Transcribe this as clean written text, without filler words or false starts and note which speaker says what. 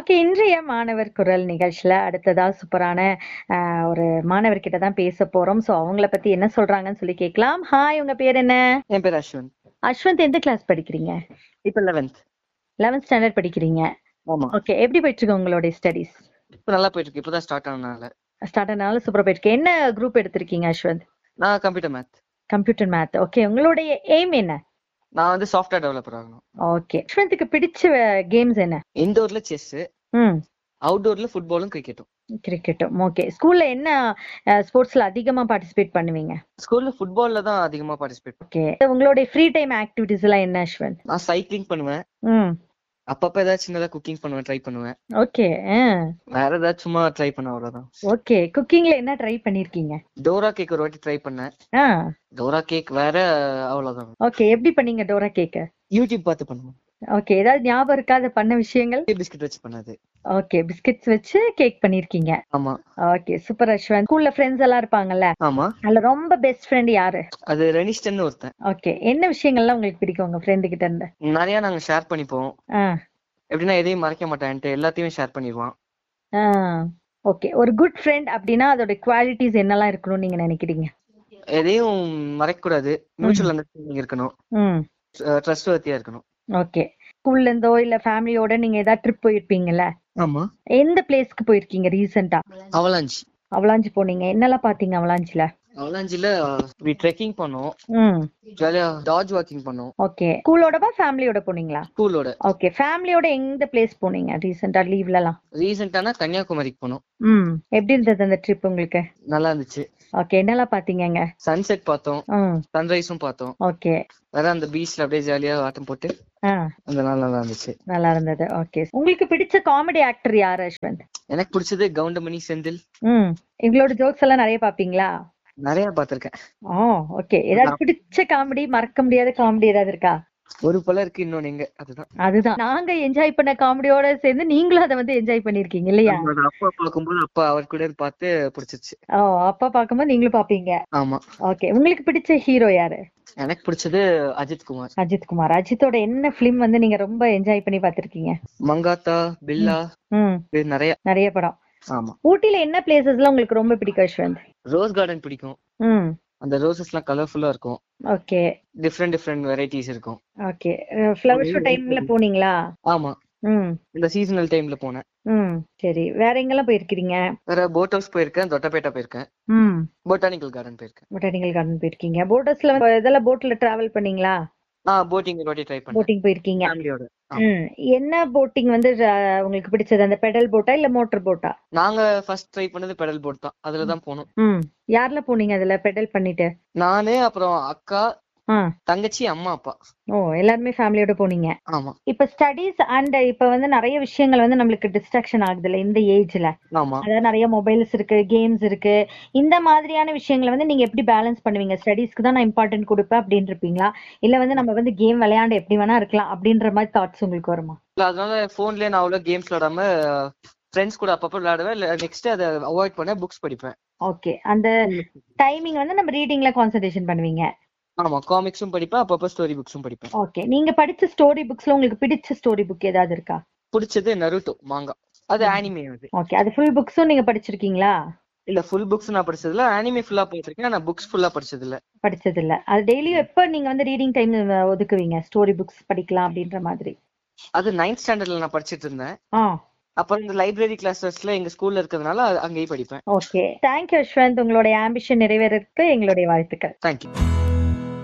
Speaker 1: Okay. இன்றைய மாணவர் குரல் நிகழ்ச்சியில அடுத்ததா சூப்பரான ஒரு மாணவர்கிட்ட தான் பேச போறோம். சோ அவங்கள பத்தி என்ன சொல்றாங்கன்னு சொல்லி கேட்கலாம். ஹாய், உங்க பேர் என்ன?
Speaker 2: என் பேர் அஸ்வந்த்.
Speaker 1: அஸ்வந்த், எந்த கிளாஸ் படிக்கிறீங்க?
Speaker 2: இப்ப 11th.
Speaker 1: 11th ஸ்டாண்டர்ட் படிக்கிறீங்க.
Speaker 2: ஆமா.
Speaker 1: ஓகே. எப்படி போயிட்டு இருக்கு உங்களுடைய ஸ்டடீஸ்?
Speaker 2: இப்ப நல்லா போயிட்டு இருக்கு. இப்பதான் ஸ்டார்ட் ஆனனால.
Speaker 1: ஸ்டார்ட் ஆனாலும் சூப்பரா போயிட்டு இருக்கு. என்ன குரூப் எடுத்திருக்கீங்க அஸ்வந்த்?
Speaker 2: நான் computer math.
Speaker 1: Computer math. Okay. உங்களுடைய எய்ம் என்ன?
Speaker 2: நான் வந்து சாஃப்ட்வேர் டெவலப்பர் ஆகணும்.
Speaker 1: ஓகே. அஸ்வந்துக்கு பிடிச்ச கேம்ஸ் என்ன?
Speaker 2: இன்டோர்ல செஸ்,
Speaker 1: ம்
Speaker 2: அவுட்டோர்ல ஃபுட்பாலும் கிரிக்கெட்டும்.
Speaker 1: கிரிக்கெட்டும். ஓகே. ஸ்கூல்ல என்ன ஸ்போர்ட்ஸ்ல அதிகமா பார்ட்டிசிபேட் பண்ணுவீங்க?
Speaker 2: ஸ்கூல்ல ஃபுட்பால்ல தான் அதிகமா பார்ட்டிசிபேட் பண்ணுவேன்.
Speaker 1: ஓகே. உங்களுடைய ஃப்ரீ டைம் ஆக்டிவிட்டிஸ் எல்லாம் என்ன அஸ்வந்த்?
Speaker 2: நான் சைக்கிளிங் பண்ணுவேன்.
Speaker 1: ம்
Speaker 2: அப்பப்ப ஏதாவது சின்னதா குக்கிங் பண்ணுவேன், ட்ரை பண்ணுவேன்.
Speaker 1: ஓகே.
Speaker 2: வேற ஏதாவது சும்மா ட்ரை பண்ண அவ்வளவுதான்.
Speaker 1: ஓகே. குக்கிங்ல என்ன ட்ரை பண்ணிருக்கீங்க?
Speaker 2: டோரா கேக் ஒரு வாட்டி ட்ரை பண்ணேன்.
Speaker 1: ஆ
Speaker 2: டோரா கேக் வேற, அவ்வளவுதான்.
Speaker 1: ஓகே. எப்படி பண்ணீங்க டோரா கேக்?
Speaker 2: யூடியூப் பார்த்து பண்ணுவேன்.
Speaker 1: ஓகே. ஏதாவது ஞாபகம் இருக்கா அது பண்ண விஷயங்கள்?
Speaker 2: பிஸ்கட் வச்சு பண்ணது.
Speaker 1: ஓகே. பிஸ்கட்ஸ் வச்சு கேக் பண்ணிருக்கீங்க.
Speaker 2: ஆமா.
Speaker 1: ஓகே. சூப்பர் அஸ்வந்த். ஸ்கூல்ல ஃப்ரெண்ட்ஸ் எல்லாம் இருப்பாங்கல்ல,
Speaker 2: ஆமா.
Speaker 1: அதுல ரொம்ப பெஸ்ட் ஃப்ரெண்ட் யாரு?
Speaker 2: அது ரெனிஸ்டன் ஒருத்தன்.
Speaker 1: ஓகே. என்ன விஷயங்கள்லாம் உங்களுக்கு பிடிக்கும் உங்க ஃப்ரெண்டு கிட்ட இருந்து?
Speaker 2: நிறைய நாங்க ஷேர் பண்ணிப்போம்.
Speaker 1: ஆ
Speaker 2: எப்படின்னா எதையும் மறைக்க மாட்டேன்ட்டு எல்லாத்தையுமே ஷேர் பண்ணிடுவான்.
Speaker 1: ஆ ஓகே. ஒரு குட் ஃப்ரெண்ட் அப்படின்னா அதோட குவாலிட்டிஸ் என்னெல்லாம் இருக்கணும்னு நீங்க நினைக்கிறீங்க?
Speaker 2: எதையும் மறைக்க கூடாது, மியூச்சுவல் அண்டர்ஸ்டாண்டிங் இருக்கணும்,
Speaker 1: ம்
Speaker 2: ட்ரஸ்ட் வர்த்தியா இருக்கணும்.
Speaker 1: ஓகே. ஸ்கூல்ல இருந்தோ இல்ல ஃபேமிலியோட நீங்க ஏதாவது ட்ரிப் போயிருப்பீங்கல்ல,
Speaker 2: ஆமா.
Speaker 1: எந்த பிளேஸ்க்கு போயிருக்கீங்க ரீசெண்டா?
Speaker 2: அவலாஞ்சி.
Speaker 1: அவலாஞ்சி போனீங்க. என்னெல்லாம் பாத்தீங்க அவலாஞ்சில?
Speaker 2: அவலாஞ்சில ட்ரெக்கிங் பண்ணோம்,
Speaker 1: ம்
Speaker 2: ஜாலியா டாஜ் வாக்கிங் பண்ணோம்.
Speaker 1: ஓகே. ஸ்கூலோடவா ஃபேமிலியோட போனீங்களா?
Speaker 2: ஸ்கூலோட.
Speaker 1: ஓகே. ஃபேமிலியோட எந்த பிளேஸ் போனீங்க ரீசெண்டா லீவ்லலாம்?
Speaker 2: ரீசெண்டானா கன்னியாகுமரிக்கு போனோம்.
Speaker 1: எப்படி இருந்தது அந்த ட்ரிப் உங்களுக்கு?
Speaker 2: நல்லா இருந்துச்சு.
Speaker 1: ஓகே. என்னெல்லாம் பாத்தீங்கங்க?
Speaker 2: சன்செட் பார்த்தோம், சன்ரைஸும் பார்த்தோம்.
Speaker 1: ஓகே.
Speaker 2: வேற அந்த பீச்ல அப்படியே ஜாலியா ஆட்டம் போட்டு அந்த நாள் நல்லா இருந்துச்சு.
Speaker 1: நல்லா இருந்தது. ஓகே. உங்களுக்கு பிடிச்ச காமெடி ஆக்டர் யாரு அஸ்வந்த்?
Speaker 2: எனக்கு பிடிச்சது கவுண்டமணி செந்தில்.
Speaker 1: இவங்களோட ஜோக்ஸ் எல்லாம் நிறைய பாப்பீங்களா?
Speaker 2: நிறைய பாத்திருக்கேன்.
Speaker 1: ஓகே. ஏதாவது பிடிச்ச காமெடி, மறக்க முடியாத காமெடி ஏதாவது இருக்கா?
Speaker 2: ஒரு பல இருக்கு, இன்னொன்னு எங்க.
Speaker 1: அதுதான் நாங்க என்ஜாய் பண்ண காமெடியோட சேர்ந்து நீங்களும் அதை வந்து என்ஜாய் பண்ணிருக்கீங்க இல்லையா?
Speaker 2: அப்பா பார்க்கும்போது அப்பா அவர் கூட பார்த்து பிடிச்சிருச்சு.
Speaker 1: அப்பா பார்க்கும்போது நீங்களும் பாப்பீங்க.
Speaker 2: ஆமா.
Speaker 1: ஓகே. உங்களுக்கு பிடிச்ச ஹீரோ யாரு?
Speaker 2: எனக்கு பிடிச்சது அஜித் குமார்.
Speaker 1: அஜித் குமார். அஜித்தோட என்ன பிலிம் வந்து நீங்க ரொம்ப என்ஜாய் பண்ணி பாத்திருக்கீங்க?
Speaker 2: மங்காத்தா, பில்லா, நிறைய
Speaker 1: நிறைய படம்.
Speaker 2: ஆமா.
Speaker 1: ஊட்டில என்ன பிளேசஸ் எல்லாம் உங்களுக்கு ரொம்ப பிடிக்கும் அஸ்வந்த்?
Speaker 2: ரோஸ் கார்டன் பிடிக்கும். அந்த ரோசஸ் எல்லாம் கலர்ஃபுல்லா இருக்கும்.
Speaker 1: ஓகே.
Speaker 2: டிஃபரெண்ட் வெரைட்டிஸ் இருக்கும்.
Speaker 1: ஓகே. ஃப்ளவர் ஷோ டைம்ல போனீங்களா?
Speaker 2: ஆமா. இந்த சீசனல் டைம்ல போனேன்.
Speaker 1: சரி. வேற எங்கெல்லாம் போயிருக்கீங்க?
Speaker 2: வேற போட் ஹவுஸ் போயிருக்கேன், தொட்டபேட்டா போயிருக்கேன், பொட்டானிக்கல் கார்டன் போயிருக்கேன்.
Speaker 1: பொட்டானிக்கல் கார்டன் போயிருக்கீங்க. போட் ஹவுஸ்ல இதெல்லாம் போட்ல டிராவல் பண்ணீங்களா?
Speaker 2: போட்டிங் ஒரு வாட்டி ட்ரை பண்ணேன்.
Speaker 1: போட்டிங் போயிருக்கீங்க.
Speaker 2: ஃபேமிலியோட.
Speaker 1: என்ன போட்டிங் வந்து உங்களுக்கு பிடிச்சது? அந்த பெடல் போட்டா இல்ல மோட்டார் போட்டா?
Speaker 2: நாங்க ஃபர்ஸ்ட் ட்ரை பண்ணது பெடல் போட் தான். அதுல தான் போனோம்.
Speaker 1: யார்ல போனீங்க அதுல பெடல் பண்ணிட்டு?
Speaker 2: நானு, அப்புறம் அக்கா, தங்கச்சி, அம்மா, அப்பா.
Speaker 1: எல்லாருமே ஃபேமிலியோட போனீங்க.
Speaker 2: ஆமா.
Speaker 1: இப்ப ஸ்டடீஸ் அண்ட் இப்ப வந்து நிறைய விஷயங்கள் வந்து நம்மளுக்கு டிஸ்ட்ராக்ஷன் ஆகுதுல்ல இந்த ஏஜ்ல.
Speaker 2: ஆமா.
Speaker 1: அதாவது நிறைய மொபைல்ஸ் இருக்கு, கேம்ஸ் இருக்கு. இந்த மாதிரியான விஷயங்களை வந்து நீங்க எப்படி பேலன்ஸ் பண்ணுவீங்க? ஸ்டடீஸ்க்கு தான் நான் இம்பார்ட்டன்ட் கொடுப்பேன் அப்படின்னு இருப்பீங்களா, இல்ல வந்து நம்ம வந்து கேம் விளையாண்டு எப்படி வேணா இருக்கலாம் அப்படின்ற மாதிரி தாட்ஸ் உங்களுக்கு வருமா?
Speaker 2: அதனால போன்லயே நான் அவ்வளவு கேம்ஸ் விளையாடாம ஃப்ரெண்ட்ஸ் கூட அப்பப்போ விளையாடுவேன். நெக்ஸ்ட் அதை அவாய்ட் பண்ண புக்ஸ் படிப்பேன்.
Speaker 1: ஓகே. அந்த டைமிங் வந்து நம்ம ரீடிங்ல கான்சென்ட்ரேஷன் பண்ணுவீங்க.
Speaker 2: ஆமா. காமிக்ஸும் படிப்பேன், அப்பப்போ ஸ்டோரி புக்ஸும் படிப்பேன்.
Speaker 1: ஓகே. நீங்க படிச்ச ஸ்டோரி புக்ஸ்ல உங்களுக்கு பிடிச்ச ஸ்டோரி புக் ஏதாவது இருக்கா?
Speaker 2: பிடிச்சது நருட்டோ மாங்கா. அது அனிமே.
Speaker 1: ஓகே. அது ஃபுல் புக்ஸும் நீங்க படிச்சிருக்கீங்களா?
Speaker 2: இல்ல, ஃபுல் புக்ஸ் நான் படிச்சது இல்ல. அனிமே ஃபுல்லா படிச்சிருக்கேன், நான் புக்ஸ் ஃபுல்லா படிச்சது இல்ல.
Speaker 1: அது டெய்லியும் எப்ப நீங்க வந்து ரீடிங் டைம் ஒதுக்குவீங்க ஸ்டோரி புக்ஸ் படிக்கலாம் அப்படின்ற மாதிரி?
Speaker 2: அது 9th ஸ்டாண்டர்ட்ல நான் படிச்சிட்டு இருந்தேன். அப்புறம் இந்த லைப்ரரி கிளாஸஸ்ல எங்க ஸ்கூல்ல இருக்கிறதுனால அங்கேயே படிப்பேன்.
Speaker 1: ஓகே. தேங்க்யூ அஸ்வந்த். உங்களுடைய ஆம்பிஷன் நிறைவேறதுக்கு எங்களுடைய வாழ்த்துக்கள்.
Speaker 2: தேங்க்யூ.